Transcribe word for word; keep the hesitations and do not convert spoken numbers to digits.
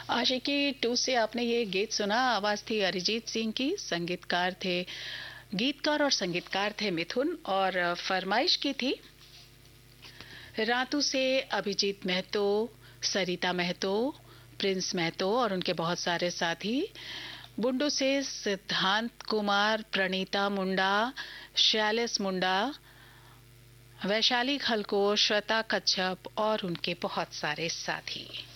आशिकी two से आपने ये गीत सुना। आवाज थी अरिजीत सिंह की, संगीतकार थे गीतकार और संगीतकार थे मिथुन, और फरमाइश की थी रातू से अभिजीत महतो, सरिता महतो, प्रिंस महतो और उनके बहुत सारे साथी। बुंडू से सिद्धांत कुमार, प्रणीता मुंडा, शैलेश मुंडा, वैशाली खलको, श्वेता कच्छप और उनके बहुत सारे साथी।